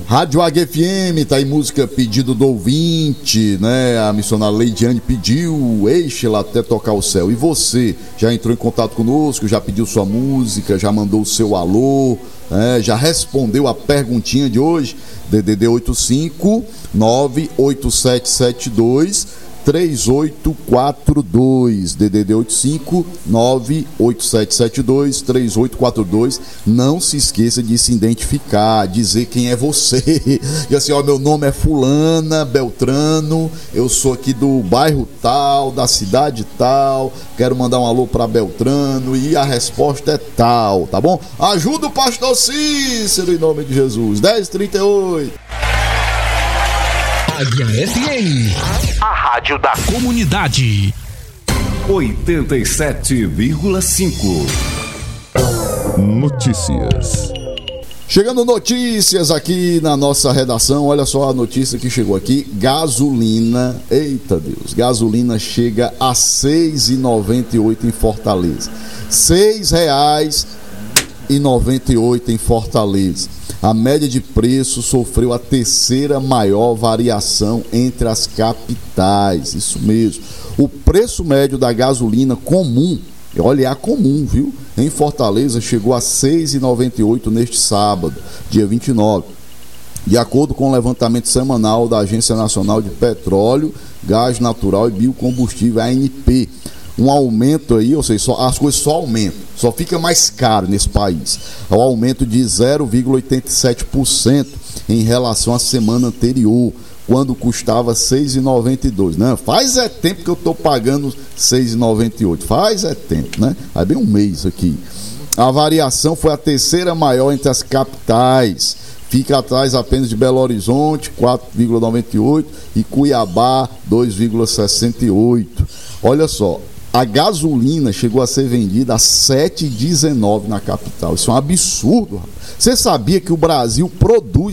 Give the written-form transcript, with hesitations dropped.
Rádio Águia FM, tá aí música pedido do ouvinte, né? A missionária Leidiane pediu, Eixe-la até tocar o céu. E você, já entrou em contato conosco, já pediu sua música, já mandou o seu alô, né? Já respondeu a perguntinha de hoje? DDD 85 98772 3842, DDD 85 98772 3842. Não se esqueça de se identificar, dizer quem é você. E assim, ó, meu nome é fulana, Beltrano, eu sou aqui do bairro tal, da cidade tal, quero mandar um alô para Beltrano e a resposta é tal, tá bom? Ajuda o pastor Cícero em nome de Jesus. 10h38. Águia FM, a rádio da comunidade. 87,5. Notícias. Chegando notícias aqui na nossa redação. Olha só a notícia que chegou aqui. Gasolina, eita Deus, gasolina chega a R$ 6,98 em Fortaleza. R$ 6,98 em Fortaleza. A média de preço sofreu a terceira maior variação entre as capitais. Isso mesmo. O preço médio da gasolina comum, olha, é a comum, viu? Em Fortaleza chegou a R$ 6,98 neste sábado, dia 29. De acordo com o levantamento semanal da Agência Nacional de Petróleo, Gás Natural e Biocombustível, ANP. Um aumento aí, ou seja, as coisas só aumentam, só fica mais caro nesse país. É um aumento de 0,87% em relação à semana anterior, quando custava R$ 6,92, né? Faz tempo que eu estou pagando R$ 6,98, faz tempo, né? Aí bem um mês aqui. A variação foi a terceira maior entre as capitais. Fica atrás apenas de Belo Horizonte, 4,98, e Cuiabá, 2,68. Olha só. A gasolina chegou a ser vendida a R$ 7,19 na capital. Isso é um absurdo, rapaz. Você sabia que o Brasil produz